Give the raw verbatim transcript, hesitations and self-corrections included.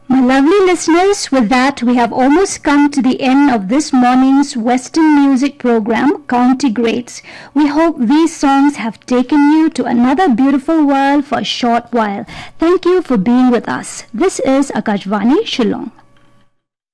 My lovely listeners, with that we have almost come to the end of this morning's Western music program, County Greats. We hope these songs have taken you to another beautiful world for a short while. Thank you for being with us. This is Akashvani Shillong.